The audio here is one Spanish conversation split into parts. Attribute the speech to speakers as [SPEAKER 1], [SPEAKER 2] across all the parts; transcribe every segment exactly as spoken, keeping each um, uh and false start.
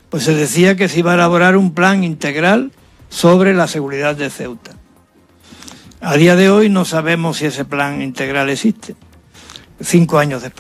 [SPEAKER 1] pues se decía que se iba a elaborar un plan integral sobre la seguridad de Ceuta. A día de hoy no sabemos si ese plan integral existe, cinco años después.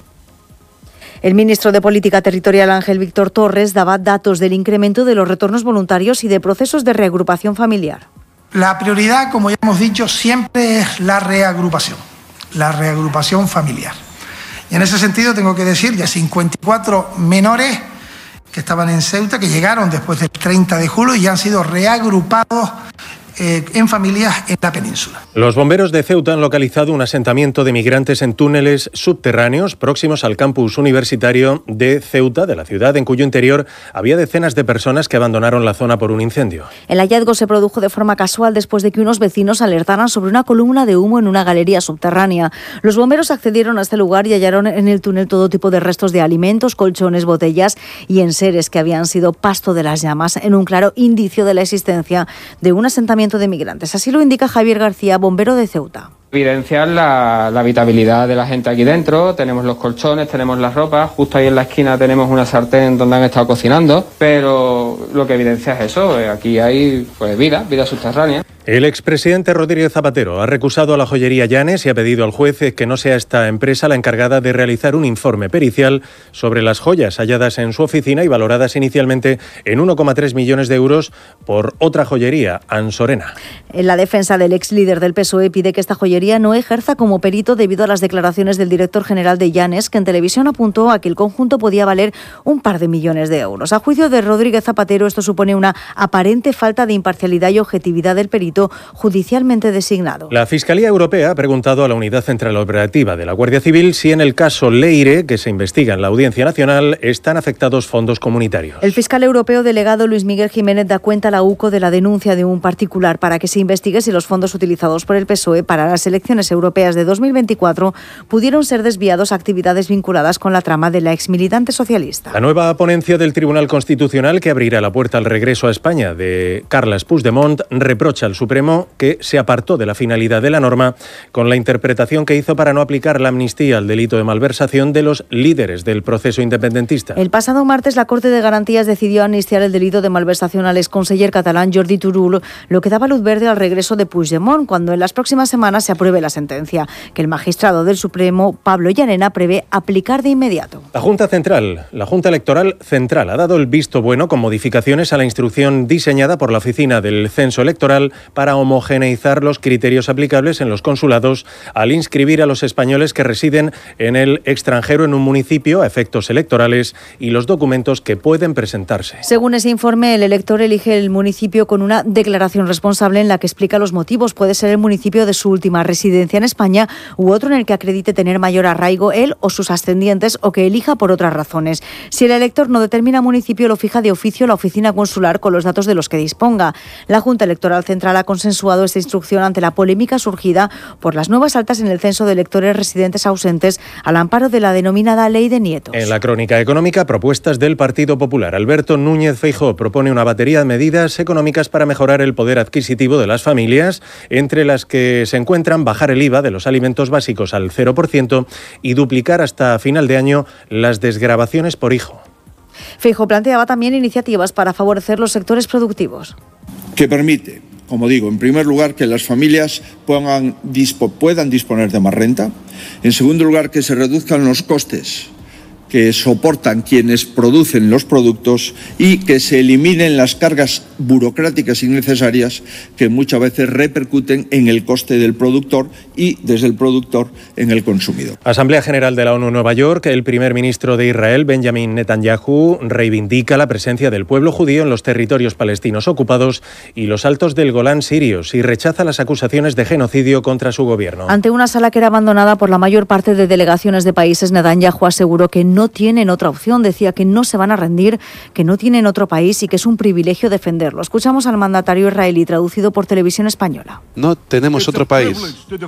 [SPEAKER 2] El ministro de Política Territorial, Ángel Víctor Torres, daba datos del incremento de los retornos voluntarios y de procesos de reagrupación familiar.
[SPEAKER 3] La prioridad, como ya hemos dicho, siempre es la reagrupación, la reagrupación familiar. Y en ese sentido tengo que decir que cincuenta y cuatro menores que estaban en Ceuta, que llegaron después del treinta de julio y han sido reagrupados Eh, en familias en la península.
[SPEAKER 4] Los bomberos de Ceuta han localizado un asentamiento de migrantes en túneles subterráneos próximos al campus universitario de Ceuta, de la ciudad, en cuyo interior había decenas de personas que abandonaron la zona por un incendio.
[SPEAKER 2] El hallazgo se produjo de forma casual después de que unos vecinos alertaran sobre una columna de humo en una galería subterránea. Los bomberos accedieron a este lugar y hallaron en el túnel todo tipo de restos de alimentos, colchones, botellas y enseres que habían sido pasto de las llamas, en un claro indicio de la existencia de un asentamiento de migrantes. Así lo indica Javier García, bombero de Ceuta.
[SPEAKER 5] Evidenciar la, la habitabilidad de la gente aquí dentro. Tenemos los colchones, tenemos las ropas, justo ahí en la esquina tenemos una sartén donde han estado cocinando, pero lo que evidencia es eso, aquí hay pues vida, vida subterránea.
[SPEAKER 4] El expresidente Rodríguez Zapatero ha recusado a la joyería Llanes y ha pedido al juez que no sea esta empresa la encargada de realizar un informe pericial sobre las joyas halladas en su oficina y valoradas inicialmente en uno coma tres millones de euros por otra joyería, Ansorena.
[SPEAKER 2] En la defensa del ex líder del P S O E pide que esta joyería no ejerza como perito debido a las declaraciones del director general de Llanes, que en televisión apuntó a que el conjunto podía valer un par de millones de euros. A juicio de Rodríguez Zapatero, esto supone una aparente falta de imparcialidad y objetividad del perito judicialmente designado.
[SPEAKER 4] La Fiscalía Europea ha preguntado a la Unidad Central Operativa de la Guardia Civil si en el caso Leire, que se investiga en la Audiencia Nacional, están afectados fondos comunitarios.
[SPEAKER 2] El fiscal europeo delegado Luis Miguel Jiménez da cuenta a la U C O de la denuncia de un particular para que se investigue si los fondos utilizados por el P S O E para las elecciones europeas de dos mil veinticuatro pudieron ser desviados a actividades vinculadas con la trama de la exmilitante socialista.
[SPEAKER 4] La nueva ponencia del Tribunal Constitucional, que abrirá la puerta al regreso a España de Carles Puigdemont, reprocha al Supremo que se apartó de la finalidad de la norma con la interpretación que hizo para no aplicar la amnistía al delito de malversación de los líderes del proceso independentista.
[SPEAKER 2] El pasado martes la Corte de Garantías decidió amnistiar el delito de malversación al exconseller catalán Jordi Turull, lo que daba luz verde al regreso de Puigdemont cuando en las próximas semanas se apruebe la sentencia, que el magistrado del Supremo, Pablo Llarena, prevé aplicar de inmediato.
[SPEAKER 4] La Junta Central, la Junta Electoral Central, ha dado el visto bueno con modificaciones a la instrucción diseñada por la Oficina del Censo Electoral para homogeneizar los criterios aplicables en los consulados al inscribir a los españoles que residen en el extranjero en un municipio a efectos electorales y los documentos que pueden presentarse.
[SPEAKER 2] Según ese informe, el elector elige el municipio con una declaración responsable en la que explica los motivos. Puede ser el municipio de su última residencia en España u otro en el que acredite tener mayor arraigo él o sus ascendientes o que elija por otras razones. Si el elector no determina municipio, lo fija de oficio la oficina consular con los datos de los que disponga. La Junta Electoral Central ha consensuado esta instrucción ante la polémica surgida por las nuevas altas en el censo de electores residentes ausentes al amparo de la denominada Ley de Nietos.
[SPEAKER 4] En la crónica económica, propuestas del Partido Popular. Alberto Núñez Feijóo propone una batería de medidas económicas para mejorar el poder adquisitivo de las familias, entre las que se encuentran bajar el I V A de los alimentos básicos al cero por ciento y duplicar hasta final de año las desgravaciones por hijo.
[SPEAKER 2] Feijóo planteaba también iniciativas para favorecer los sectores productivos.
[SPEAKER 6] Que permite, como digo, en primer lugar, que las familias puedan, dispo, puedan disponer de más renta. En segundo lugar, que se reduzcan los costes que soportan quienes producen los productos y que se eliminen las cargas burocráticas innecesarias que muchas veces repercuten en el coste del productor y, desde el productor, en el consumidor.
[SPEAKER 4] Asamblea General de la ONU en Nueva York. El primer ministro de Israel, Benjamin Netanyahu, reivindica la presencia del pueblo judío en los territorios palestinos ocupados y los altos del Golán sirios y rechaza las acusaciones de genocidio contra su gobierno.
[SPEAKER 2] Ante una sala que era abandonada por la mayor parte de delegaciones de países, Netanyahu aseguró que no tienen otra opción. Decía que no se van a rendir, que no tienen otro país y que es un privilegio defenderlo. Escuchamos al mandatario israelí, traducido por Televisión Española.
[SPEAKER 7] No tenemos otro país.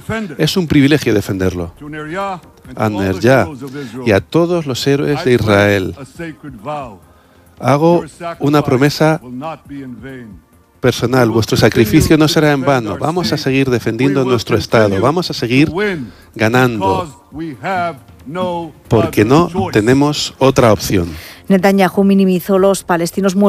[SPEAKER 7] Es un privilegio defenderlo. A Nerja y a todos los héroes de Israel. Hago una promesa personal, vuestro sacrificio no será en vano. Vamos a seguir defendiendo nuestro Estado, vamos a seguir ganando, porque no tenemos otra opción.
[SPEAKER 2] Netanyahu minimizó los palestinos muertos